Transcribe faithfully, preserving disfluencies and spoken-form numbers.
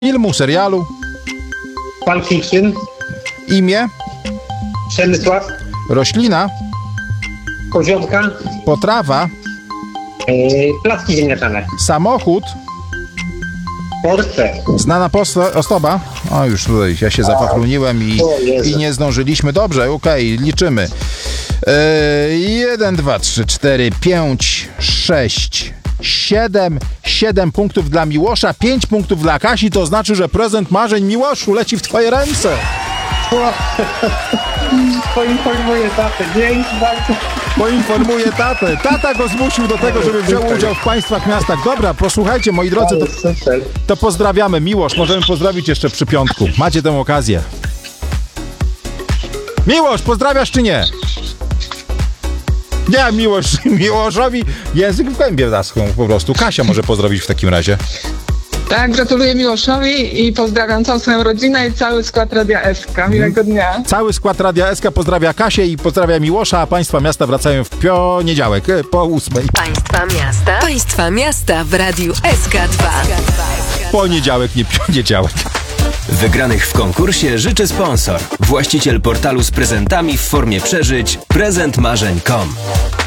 Filmu, serialu? Pulp Fiction. Imię? Przemysław. Roślina? Koziołka. Potrawa? Yy, placki ziemniaczane. Samochód? Porsche. Znana posta- osoba? O, już tutaj ja się zapachruniłem i, O Jezu. i nie zdążyliśmy. Dobrze, okej, liczymy. Yy, jeden, dwa, trzy, cztery, pięć, sześć, siedem. Siedem punktów dla Miłosza, pięć punktów dla Kasi. To znaczy, że prezent marzeń Miłoszu leci w twoje ręce. Poinformuję tatę. Dzięki bardzo. Poinformuję tatę. Tata go zmusił do tego, żeby wziął udział w państwach miastach. Dobra, posłuchajcie, moi drodzy, to, Super. to pozdrawiamy. Miłosz, możemy pozdrowić jeszcze przy piątku. Macie tę okazję. Miłosz, pozdrawiasz czy nie? Nie, Miłosz, Miłoszowi język w gębie zaschł po prostu. Kasia może pozdrowić w takim razie. Tak, gratuluję Miłoszowi i pozdrawiam całą swoją rodzinę i cały skład Radia S K. Miłego dnia. Cały skład Radia S K pozdrawia Kasię i pozdrawia Miłosza, a państwa miasta wracają w poniedziałek e, po ósmej. Państwa miasta. Państwa miasta w Radiu S K dwa. Poniedziałek, nie poniedziałek. Wygranych w konkursie życzy sponsor. Właściciel portalu z prezentami w formie przeżyć prezent marzeń kropka com.